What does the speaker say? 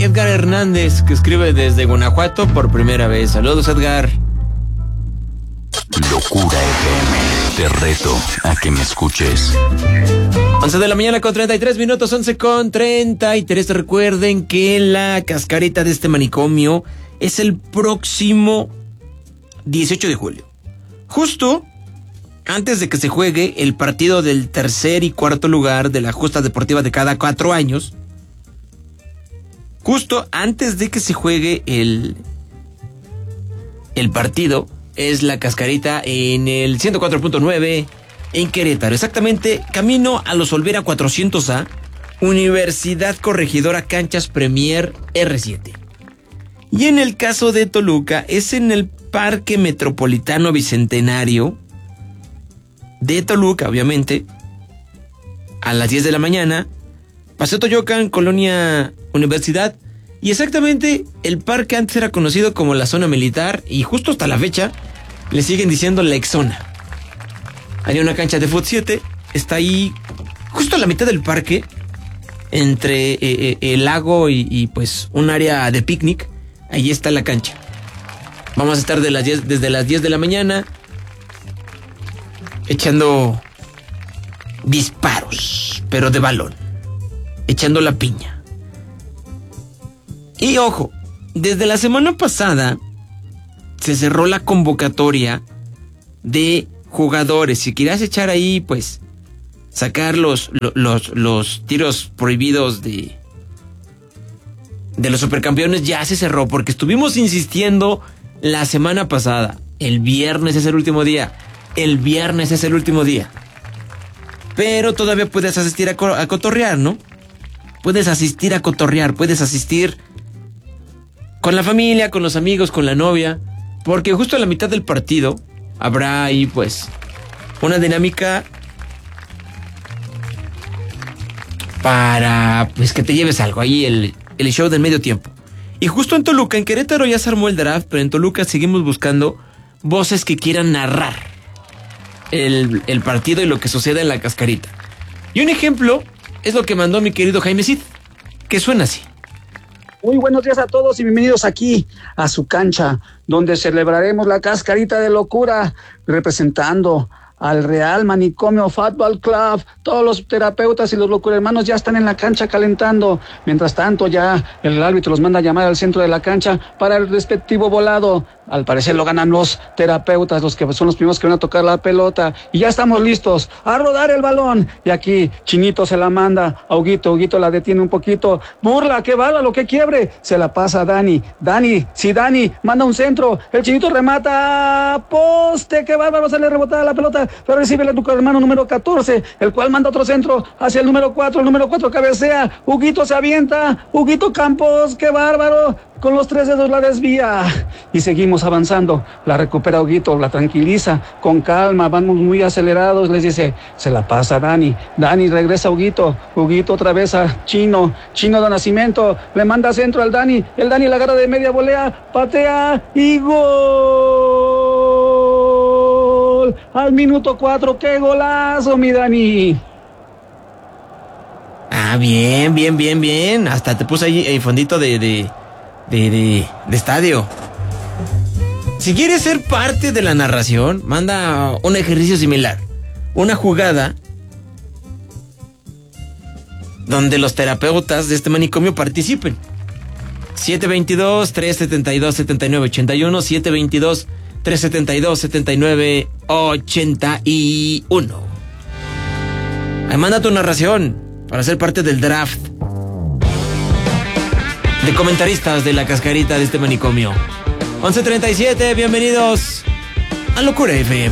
Edgar Hernández, que escribe desde Guanajuato por primera vez. Saludos, Edgar. Locura FM, te reto a que me escuches. 11 de la mañana con 33 minutos, 11 con 33. Recuerden que la cascarita de este manicomio es el próximo 18 de julio. Justo antes de que se juegue el partido del tercer y cuarto lugar de la justa deportiva de cada 4 años. Justo antes de que se juegue el partido, es la cascarita en el 104.9 en Querétaro. Exactamente, camino a los Olvera 400A, Universidad Corregidora Canchas Premier R7. Y en el caso de Toluca, es en el Parque Metropolitano Bicentenario de Toluca, obviamente, a las 10 de la mañana, Paseo Toyocan, Colonia Universidad, y exactamente el parque antes era conocido como la zona militar, y justo hasta la fecha le siguen diciendo la Exona. Hay una cancha de fútbol 7, está ahí justo a la mitad del parque, entre el lago y pues un área de picnic. Ahí está la cancha. Vamos a estar desde las 10 de la mañana echando disparos, pero de balón, echando la piña. Y ojo, desde la semana pasada se cerró la convocatoria de jugadores. Si quieras echar ahí, pues, sacar los tiros prohibidos de los supercampeones, ya se cerró, porque estuvimos insistiendo la semana pasada. El viernes es el último día. El viernes es el último día. Pero todavía puedes asistir a cotorrear, ¿no? Puedes asistir a cotorrear, puedes asistir con la familia, con los amigos, con la novia, porque justo a la mitad del partido habrá ahí, pues, una dinámica para, pues, que te lleves algo. Ahí el show del medio tiempo. Y justo en Toluca, en Querétaro ya se armó el draft, pero en Toluca seguimos buscando voces que quieran narrar el partido y lo que sucede en la cascarita. Y un ejemplo es lo que mandó mi querido Jaime Cid, que suena así. Muy buenos días a todos y bienvenidos aquí a su cancha, donde celebraremos la cascarita de locura, representando al Real Manicomio Fútbol Club. Todos los terapeutas y los locuhermanos ya están en la cancha calentando. Mientras tanto, ya el árbitro los manda a llamar al centro de la cancha para el respectivo volado. Al parecer lo ganan los terapeutas, los que son los primeros que van a tocar la pelota. Y ya estamos listos a rodar el balón. Y aquí Chinito se la manda a Huguito. Huguito la detiene un poquito. Burla, qué bárbaro, qué quiebre. Se la pasa a Dani. Dani manda un centro. El Chinito remata. Poste, qué bárbaro, se le rebota la pelota. Pero recibe el hermano número 14, el cual manda otro centro hacia el número 4. El número 4 cabecea. Huguito se avienta. Huguito Campos, qué bárbaro. Con los 3 dedos la desvía. Y seguimos avanzando. La recupera Huguito, la tranquiliza. Con calma, vamos muy acelerados. Les dice, se la pasa a Dani. Dani regresa a Huguito. Huguito otra vez a Chino. Chino de Nacimiento. Le manda centro al Dani. El Dani la agarra de media volea. Patea y gol. Al minuto 4. ¡Qué golazo, mi Dani! Ah, bien. Hasta te puse ahí el fondito de estadio. Si quieres ser parte de la narración, manda un ejercicio similar. Una jugada donde los terapeutas de este manicomio participen. 722-372-7981, 722-372-7981. Ahí manda tu narración para ser parte del draft de comentaristas de la cascarita de este manicomio. 11:37, bienvenidos a Locura FM.